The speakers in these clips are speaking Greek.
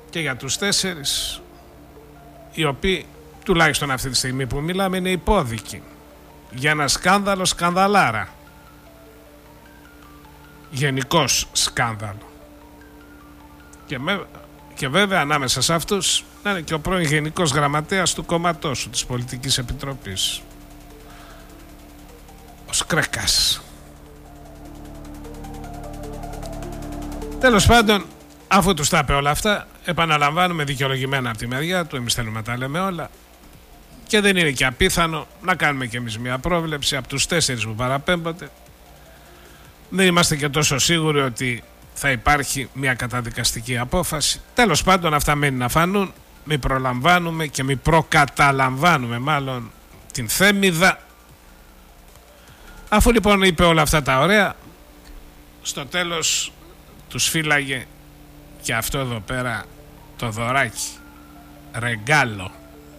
και για τους 4 οι οποίοι τουλάχιστον αυτή τη στιγμή που μιλάμε είναι υπόδικοι για ένα σκάνδαλο, σκανδαλάρα, γενικός σκάνδαλο. Και βέβαια ανάμεσα σε αυτούς είναι και ο πρώην Γενικός Γραμματέας του κόμματός σου, της Πολιτικής Επιτροπής, ο Σκρέκας. Τέλος πάντων, αφού τους τα είπε όλα αυτά, επαναλαμβάνουμε δικαιολογημένα από τη μεριά του, εμείς θέλουμε να τα λέμε όλα και δεν είναι και απίθανο να κάνουμε και εμείς μια πρόβλεψη από τους 4 που παραπέμπονται. Δεν είμαστε και τόσο σίγουροι ότι θα υπάρχει μια καταδικαστική απόφαση. Τέλος πάντων, αυτά μένει να φανούν. Μην προλαμβάνουμε και μην προκαταλαμβάνουμε μάλλον την θέμιδα. Αφού λοιπόν είπε όλα αυτά τα ωραία, στο τέλος τους φύλαγε και αυτό εδώ πέρα το δωράκι, ρεγκάλο.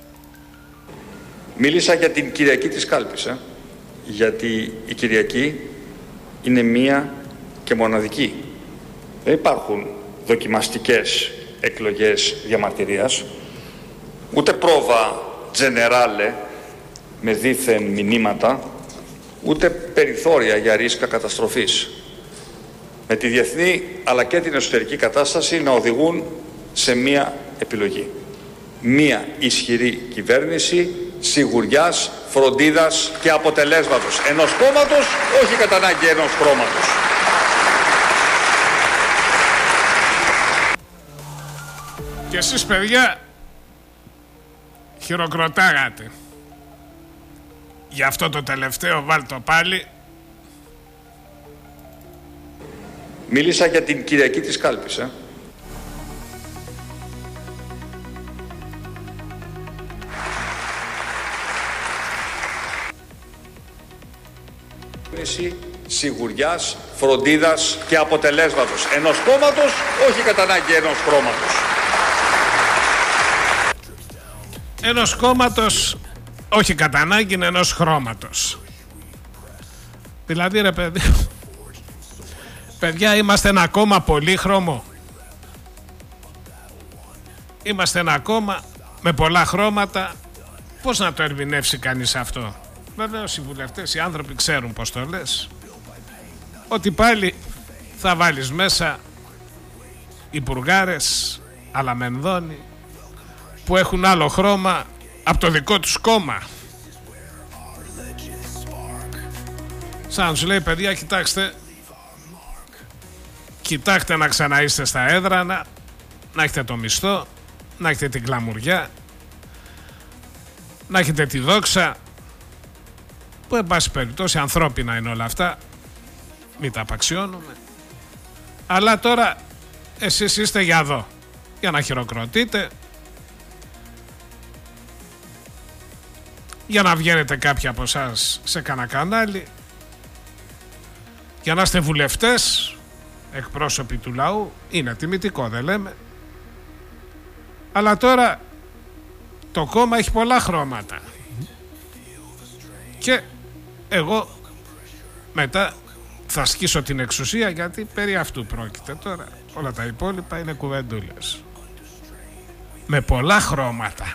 Μίλησα για την Κυριακή της κάλπης, γιατί η Κυριακή είναι μία και μοναδική. Δεν υπάρχουν δοκιμαστικές εκλογές διαμαρτυρίας, ούτε πρόβα τζενεράλε με δίθεν μηνύματα, ούτε περιθώρια για ρίσκα καταστροφής. Με τη διεθνή αλλά και την εσωτερική κατάσταση να οδηγούν σε μία επιλογή. Μία ισχυρή κυβέρνηση σιγουριάς, φροντίδας και αποτελέσματος ενός κόμματος, όχι κατά ανάγκη ενός χρώματος. Και εσείς παιδιά χειροκροτάγατε. Γι' αυτό το τελευταίο βάλτο πάλι. Μίλησα για την Κυριακή της κάλπης, σιγουριάς, φροντίδας και αποτελέσματος ενός κόμματος, όχι κατά ανάγκη ενός χρώματος. Ενός κόμματος, όχι κατά ανάγκη ενός χρώματος. Δηλαδή ρε παιδιά, είμαστε ένα κόμμα πολύχρωμο. Είμαστε ένα κόμμα με πολλά χρώματα. Πώς να το ερμηνεύσει κανείς αυτό? Βεβαίως οι βουλευτές, οι άνθρωποι ξέρουν πώς το λες. Ότι πάλι θα βάλεις μέσα υπουργάρες, αλαμενδόνοι, που έχουν άλλο χρώμα από το δικό τους κόμμα. Σαν να τους λέει, παιδιά, κοιτάξτε να ξαναείστε στα έδρανα, να έχετε το μισθό, να έχετε την κλαμουριά, να έχετε τη δόξα, που εν πάση περιπτώσει ανθρώπινα είναι όλα αυτά, μην τα απαξιώνουμε. Αλλά τώρα εσείς είστε για εδώ, για να χειροκροτείτε, για να βγαίνετε κάποιοι από εσάς σε κανένα κανάλι, για να είστε βουλευτές, εκπρόσωποι του λαού. Είναι τιμητικό, δεν λέμε? Αλλά τώρα το κόμμα έχει πολλά χρώματα και εγώ μετά θα σκίσω την εξουσία, γιατί περί αυτού πρόκειται τώρα. Όλα τα υπόλοιπα είναι κουβεντούλες με πολλά χρώματα,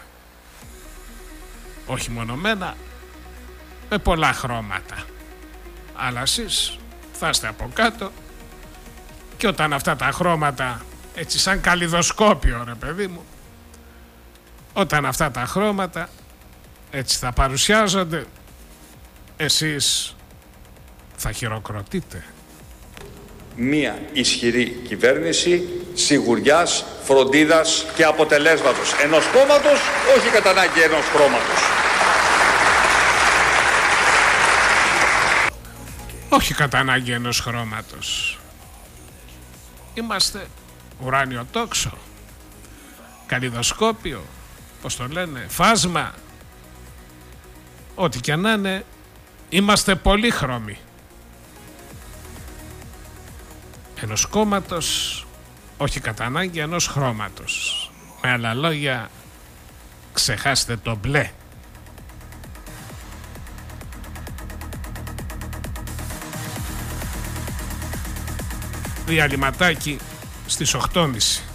όχι μονομένα, με πολλά χρώματα. Αλλά εσείς θα είστε από κάτω και όταν αυτά τα χρώματα, έτσι σαν καλλιδοσκόπιο ρε παιδί μου, όταν αυτά τα χρώματα έτσι θα παρουσιάζονται, εσείς θα χειροκροτείτε. Μία ισχυρή κυβέρνηση σιγουριάς, φροντίδας και αποτελέσματος ενός κόμματος, όχι κατά ανάγκη ενός χρώματος. Όχι κατά ανάγκη ενός χρώματος. Είμαστε ουράνιο τόξο, καλλιδοσκόπιο, πώς το λένε, φάσμα, ό,τι και να είναι, είμαστε πολύχρωμοι. Ενός κόμματος, όχι κατά ανάγκη ενός χρώματος. Με άλλα λόγια, ξεχάστε το μπλε. Διαλυματάκι στις 8.30.